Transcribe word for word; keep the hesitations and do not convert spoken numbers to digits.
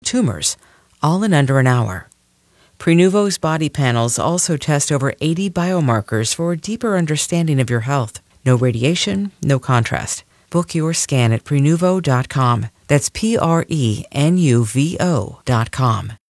tumors, all in under an hour. Prenuvo's body panels also test over eighty biomarkers for a deeper understanding of your health. No radiation, no contrast. Book your scan at Prenuvo dot com. That's P R E N U V O dot com.